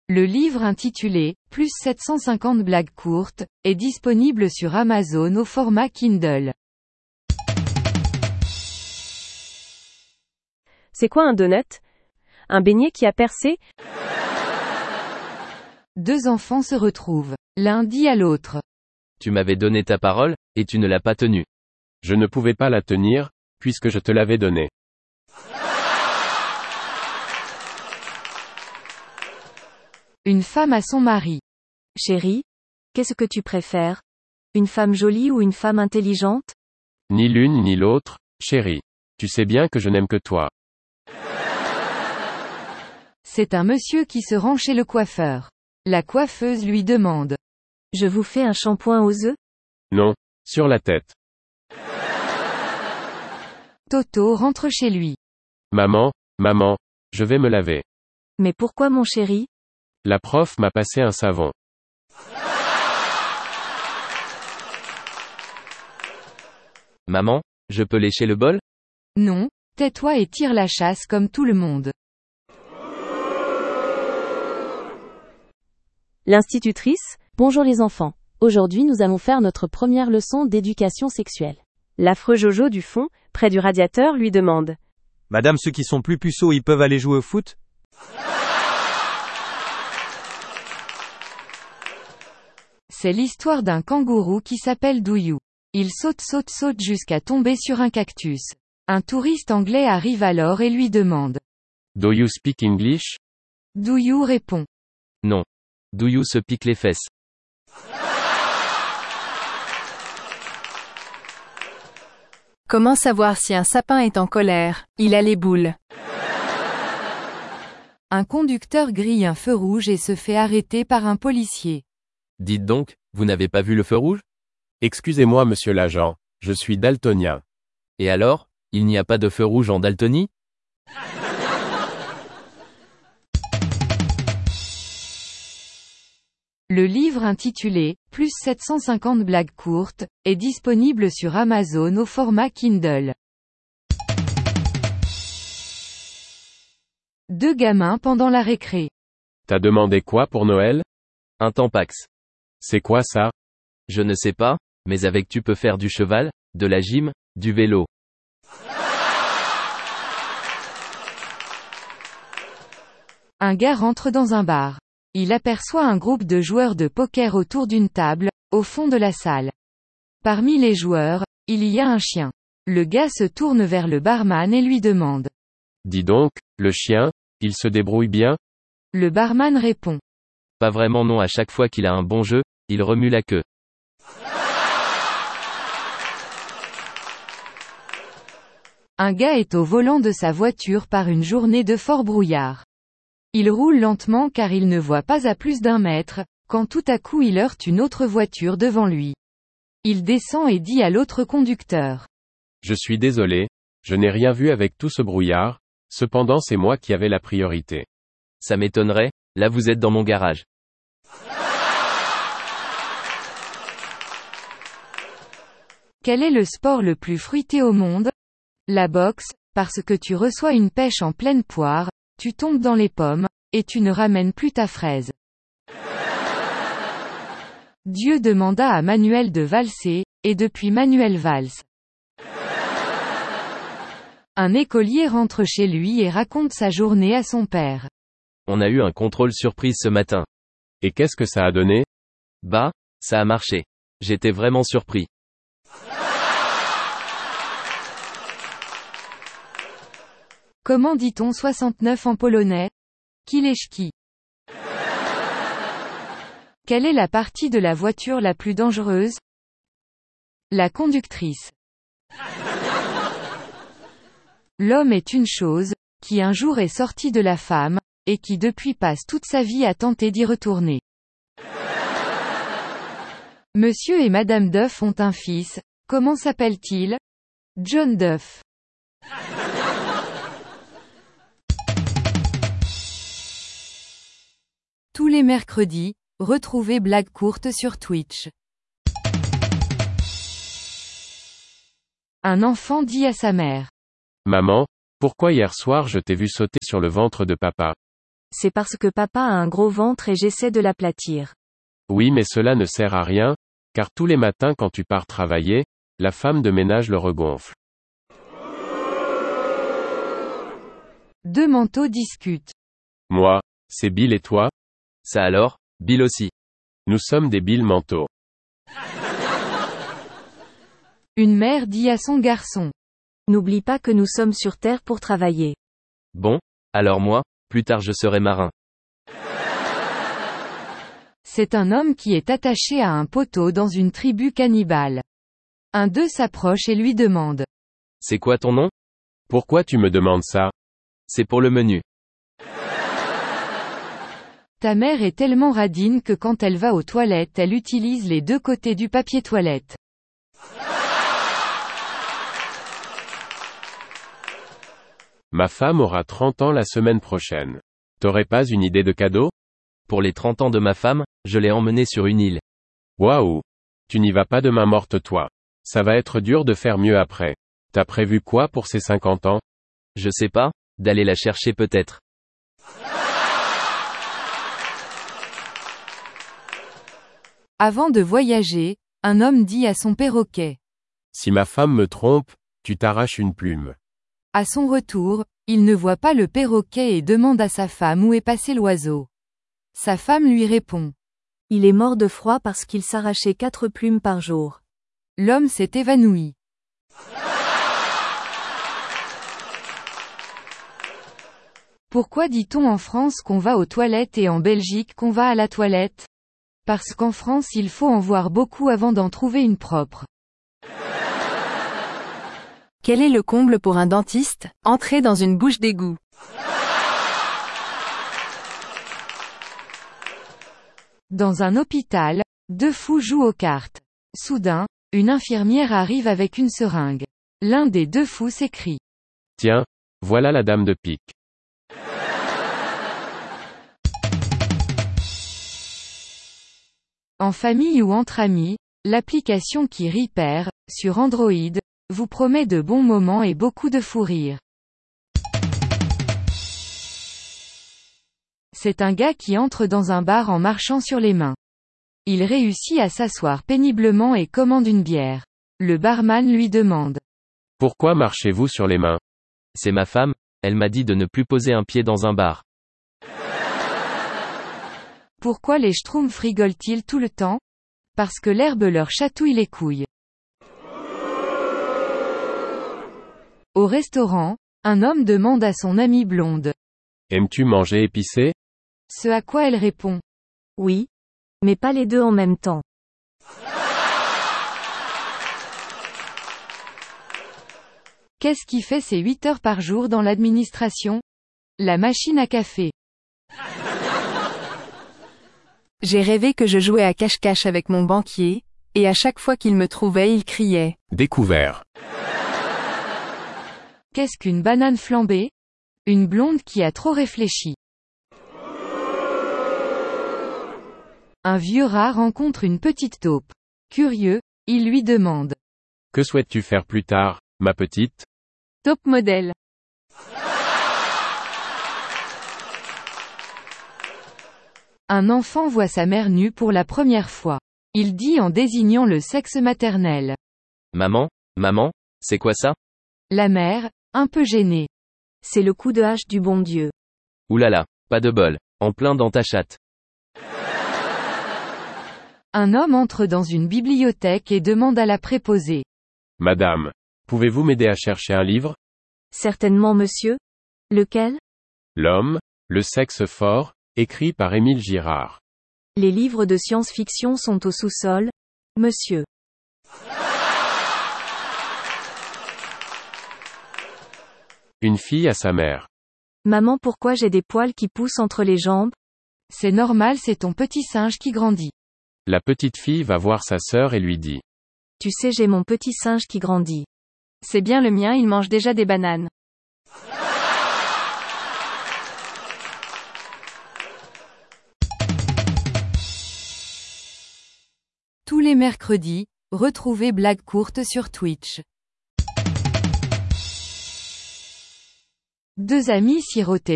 Le livre intitulé « Plus 750 blagues courtes » est disponible sur Amazon au format Kindle. C'est quoi un donut? Un beignet qui a percé? Deux enfants se retrouvent. L'un dit à l'autre. Tu m'avais donné ta parole, et tu ne l'as pas tenue. Je ne pouvais pas la tenir, puisque je te l'avais donnée. Une femme à son mari. Chérie, qu'est-ce que tu préfères? Une femme jolie ou une femme intelligente? Ni l'une ni l'autre, chérie. Tu sais bien que je n'aime que toi. C'est un monsieur qui se rend chez le coiffeur. La coiffeuse lui demande. Je vous fais un shampoing aux œufs? Non, sur la tête. Toto rentre chez lui. Maman, je vais me laver. Mais pourquoi mon chéri? La prof m'a passé un savon. Maman, je peux lécher le bol? Non, tais-toi et tire la chasse comme tout le monde. L'institutrice, bonjour les enfants. Aujourd'hui nous allons faire notre première leçon d'éducation sexuelle. L'affreux Jojo du fond, près du radiateur, lui demande. Madame, ceux qui sont plus puceaux, ils peuvent aller jouer au foot? C'est l'histoire d'un kangourou qui s'appelle Douyou. Il saute jusqu'à tomber sur un cactus. Un touriste anglais arrive alors et lui demande. Do you speak English? Douyou répond. Non. Douyou se pique les fesses. Comment savoir si un sapin est en colère? Il a les boules. Un conducteur grille un feu rouge et se fait arrêter par un policier. Dites donc, vous n'avez pas vu le feu rouge? Excusez-moi monsieur l'agent, je suis daltonien. Et alors, il n'y a pas de feu rouge en Daltonie? Le livre intitulé « Plus 750 blagues courtes » est disponible sur Amazon au format Kindle. Deux gamins pendant la récré. T'as demandé quoi pour Noël? Un tampax. C'est quoi ça? Je ne sais pas, mais avec tu peux faire du cheval, de la gym, du vélo. Un gars rentre dans un bar. Il aperçoit un groupe de joueurs de poker autour d'une table, au fond de la salle. Parmi les joueurs, il y a un chien. Le gars se tourne vers le barman et lui demande. Dis donc, le chien, il se débrouille bien? Le barman répond. Pas vraiment non, à chaque fois qu'il a un bon jeu, il remue la queue. Un gars est au volant de sa voiture par une journée de fort brouillard. Il roule lentement car il ne voit pas à plus d'1 mètre, quand tout à coup il heurte une autre voiture devant lui. Il descend et dit à l'autre conducteur. Je suis désolé, je n'ai rien vu avec tout ce brouillard, cependant c'est moi qui avais la priorité. Ça m'étonnerait, là vous êtes dans mon garage. Quel est le sport le plus fruité au monde? La boxe, parce que tu reçois une pêche en pleine poire, tu tombes dans les pommes, et tu ne ramènes plus ta fraise. Dieu demanda à Manuel de valser, et depuis Manuel valse. Un écolier rentre chez lui et raconte sa journée à son père. On a eu un contrôle surprise ce matin. Et qu'est-ce que ça a donné? Bah, ça a marché. J'étais vraiment surpris. Comment dit-on 69 en polonais? Kileszki. Quelle est la partie de la voiture la plus dangereuse? La conductrice. L'homme est une chose, qui un jour est sortie de la femme, et qui depuis passe toute sa vie à tenter d'y retourner. Monsieur et Madame Duff ont un fils, comment s'appelle-t-il? John Duff. Tous les mercredis, retrouvez Blagues courtes sur Twitch. Un enfant dit à sa mère. Maman, pourquoi hier soir je t'ai vu sauter sur le ventre de papa? C'est parce que papa a un gros ventre et j'essaie de l'aplatir. Oui, mais cela ne sert à rien, car tous les matins quand tu pars travailler, la femme de ménage le regonfle. Deux manteaux discutent. Moi, c'est Bill et toi? Ça alors, Bill aussi. Nous sommes des Bill manteaux. Une mère dit à son garçon. N'oublie pas que nous sommes sur Terre pour travailler. Bon, alors moi, plus tard je serai marin. C'est un homme qui est attaché à un poteau dans une tribu cannibale. Un d'eux s'approche et lui demande. C'est quoi ton nom? Pourquoi tu me demandes ça? C'est pour le menu. Ta mère est tellement radine que quand elle va aux toilettes elle utilise les deux côtés du papier toilette. Ma femme aura 30 ans la semaine prochaine. T'aurais pas une idée de cadeau? Pour les 30 ans de ma femme, je l'ai emmenée sur une île. Waouh! Tu n'y vas pas de main morte toi. Ça va être dur de faire mieux après. T'as prévu quoi pour ces 50 ans? Je sais pas, d'aller la chercher peut-être. Avant de voyager, un homme dit à son perroquet. Si ma femme me trompe, tu t'arraches une plume. À son retour, il ne voit pas le perroquet et demande à sa femme où est passé l'oiseau. Sa femme lui répond. Il est mort de froid parce qu'il s'arrachait 4 plumes par jour. L'homme s'est évanoui. Pourquoi dit-on en France qu'on va aux toilettes et en Belgique qu'on va à la toilette? Parce qu'en France il faut en voir beaucoup avant d'en trouver une propre. Quel est le comble pour un dentiste? Entrer dans une bouche d'égout. Dans un hôpital, deux fous jouent aux cartes. Soudain, une infirmière arrive avec une seringue. L'un des deux fous s'écrie. Tiens, voilà la dame de pique. En famille ou entre amis, l'application qui Repair, sur Android, vous promet de bons moments et beaucoup de fou rire. C'est un gars qui entre dans un bar en marchant sur les mains. Il réussit à s'asseoir péniblement et commande une bière. Le barman lui demande. Pourquoi marchez-vous sur les mains? C'est ma femme, elle m'a dit de ne plus poser un pied dans un bar. Pourquoi les schtroumpfs rigolent-ils tout le temps? Parce que l'herbe leur chatouille les couilles. Au restaurant, un homme demande à son amie blonde. Aimes-tu manger épicé? Ce à quoi elle répond. Oui. Mais pas les deux en même temps. Qu'est-ce qui fait ses 8 heures par jour dans l'administration? La machine à café. J'ai rêvé que je jouais à cache-cache avec mon banquier, et à chaque fois qu'il me trouvait il criait. Découvert. Qu'est-ce qu'une banane flambée? Une blonde qui a trop réfléchi. Un vieux rat rencontre une petite taupe. Curieux, il lui demande. Que souhaites-tu faire plus tard, ma petite? Top modèle. Un enfant voit sa mère nue pour la première fois. Il dit en désignant le sexe maternel. Maman, c'est quoi ça? La mère, un peu gênée. C'est le coup de hache du bon Dieu. Oulala, pas de bol. En plein dans ta chatte. Un homme entre dans une bibliothèque et demande à la préposée. Madame, pouvez-vous m'aider à chercher un livre? Certainement monsieur. Lequel? L'homme, le sexe fort, écrit par Émile Girard. Les livres de science-fiction sont au sous-sol, monsieur. Une fille à sa mère. Maman, pourquoi j'ai des poils qui poussent entre les jambes? C'est normal, c'est ton petit singe qui grandit. La petite fille va voir sa sœur et lui dit. Tu sais, j'ai mon petit singe qui grandit. C'est bien le mien, il mange déjà des bananes. Tous les mercredis, retrouvez Blagues courtes sur Twitch. Deux amis sirotaient